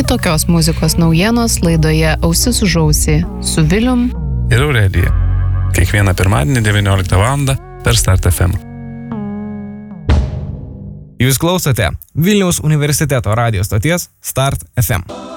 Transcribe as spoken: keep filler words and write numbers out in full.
Kitokios muzikos naujienos laidoje Ausis už ausį su Vilium ir Aurelija. Kiekvieną pirmadienį devynioliktą valandą per Start F M. Jūs klausote Vilniaus universiteto radijo stoties Start F M.